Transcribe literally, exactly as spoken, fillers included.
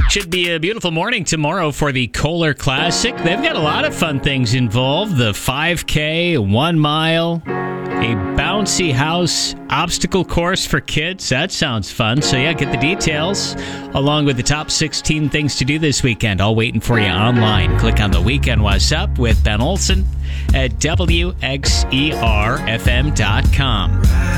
Should be a beautiful morning tomorrow for the Kohler Classic. They've got a lot of fun things involved. The five K, one mile, a bouncy house obstacle course for kids. That sounds fun. So yeah, get the details along with the top sixteen things to do this weekend. All waiting for you online. Click on the Weekend What's Up with Ben Olson at W X E R F M dot com.